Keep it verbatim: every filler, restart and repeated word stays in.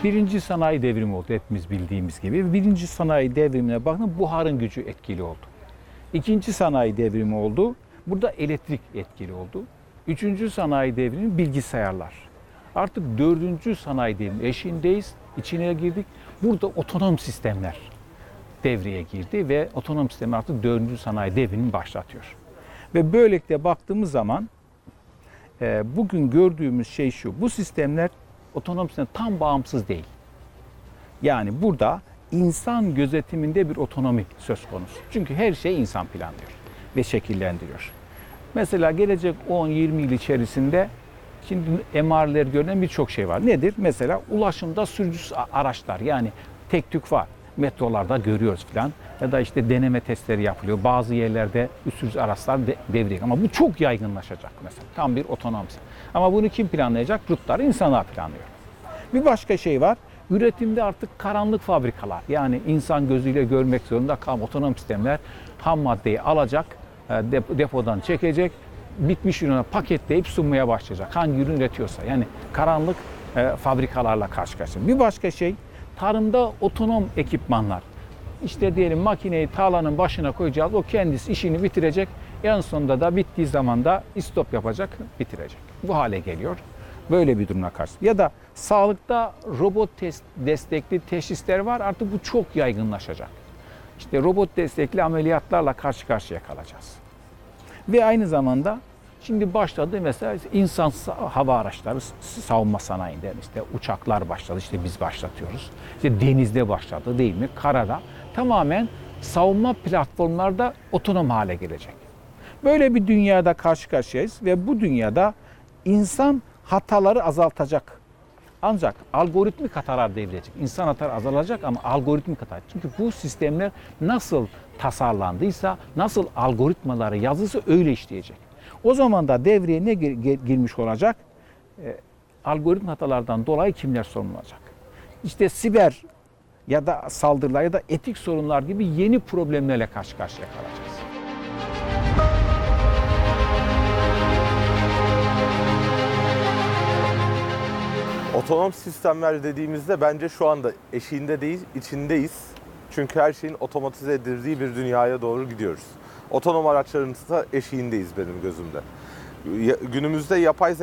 Birinci sanayi devrimi oldu hepimiz bildiğimiz gibi. Birinci sanayi devrimine bakın buharın gücü etkili oldu. İkinci sanayi devrimi oldu. Burada elektrik etkili oldu. Üçüncü sanayi devrimi bilgisayarlar. Artık dördüncü sanayi devrimi eşiğindeyiz. İçine girdik. Burada otonom sistemler devreye girdi ve otonom sistem artık dördüncü sanayi devrimini başlatıyor. Ve böylelikle baktığımız zaman e, bugün gördüğümüz şey şu. Bu sistemler otonom sistem tam bağımsız değil. Yani burada insan gözetiminde bir otonomi söz konusu. Çünkü her şey insan planlıyor ve şekillendiriyor. Mesela gelecek on yirmi yıl içerisinde şimdi emareler görünen birçok şey var. Nedir? Mesela ulaşımda sürücüsüz araçlar, yani tek tük var. Metrolarda görüyoruz filan. Ya da işte deneme testleri yapılıyor. Bazı yerlerde sürücüsüz araçlar de, devreye. Ama bu çok yaygınlaşacak mesela. Tam bir otonom sistem. Ama bunu kim planlayacak? Rutları insanlar planlıyor. Bir başka şey var. Üretimde artık karanlık fabrikalar. Yani insan gözüyle görmek zorunda kalan otonom sistemler ham maddeyi alacak, depodan çekecek, bitmiş ürünü paketleyip sunmaya başlayacak. Hangi ürün üretiyorsa. Yani karanlık e, fabrikalarla karşı karşıya. Bir başka şey, tarımda otonom ekipmanlar. İşte diyelim makineyi tarlanın başına koyacağız. O kendisi işini bitirecek. En sonunda da bittiği zaman da istop yapacak, bitirecek. Bu hale geliyor. Böyle bir durumla karşı. Ya da sağlıkta robot test, destekli teşhisler var. Artık bu çok yaygınlaşacak. İşte robot destekli ameliyatlarla karşı karşıya kalacağız. Ve aynı zamanda şimdi başladı mesela insansız hava araçları savunma sanayinde, işte uçaklar başladı, işte biz başlatıyoruz. İşte denizde başladı değil mi? Karada tamamen savunma platformları da otonom hale gelecek. Böyle bir dünyada karşı karşıyayız ve bu dünyada insan hataları azaltacak. Ancak algoritmik hatalar devrilecek. İnsan hataları azalacak ama algoritmik hata. Çünkü bu sistemler nasıl tasarlandıysa, nasıl algoritmaları yazısı öyle işleyecek. O zaman da devreye ne girmiş olacak? E, algoritma hatalardan dolayı kimler sorumlu olacak? İşte siber ya da saldırılar ya da etik sorunlar gibi yeni problemlerle karşı karşıya kalacağız. Otonom sistemler dediğimizde bence şu anda eşiğinde değil, içindeyiz. Çünkü her şeyin otomatize edildiği bir dünyaya doğru gidiyoruz. Otonom araçların da eşiğindeyiz benim gözümde. Günümüzde yapay